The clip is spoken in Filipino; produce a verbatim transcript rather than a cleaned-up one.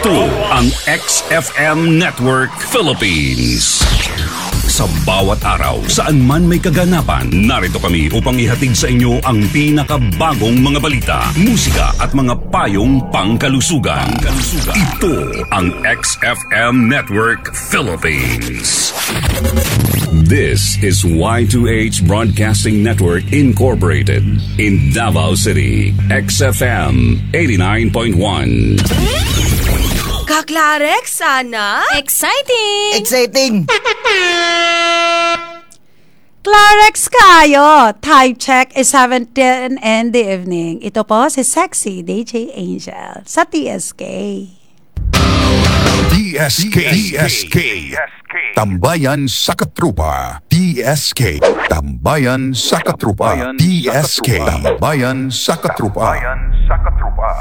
Ito ang X F M Network Philippines. Sa bawat araw, saan man may kaganapan, narito kami upang ihatid sa inyo ang pinakabagong mga balita, musika at mga payong pangkalusugan. Ito ang X F M Network Philippines. This is Y two H Broadcasting Network Incorporated in Davao City. X F M eighty-nine point one. Kaklarek, sana? Exciting! Exciting! Clarex kayo! Time check is seven ten in the evening. Ito po si Sexy D J Angel sa T S K. T S K, T S K, Tambayan sa Katrupa. T S K, Tambayan sa Katrupa. T S K, Tambayan sa Katrupa.